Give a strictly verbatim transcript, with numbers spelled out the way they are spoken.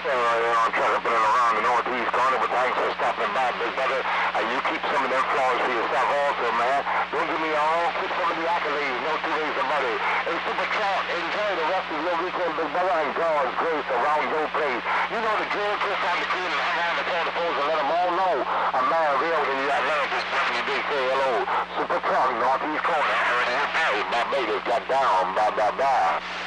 Uh, you know, trucking it around the northeast corner, but thanks for stopping by, big brother. Uh, you keep some of them flowers for yourself also, man. Don't give me all, keep some of the accolades, no two ways about it. Hey, Super Truck, enjoy the rest of your weekend, big brother, and God's grace around your place. You know the drill, twist on the key and hang on the telephone and let them all know I'm man real to the Atlantic, W B K L O. Super Truck, northeast corner, and my baby got down, blah, blah, blah.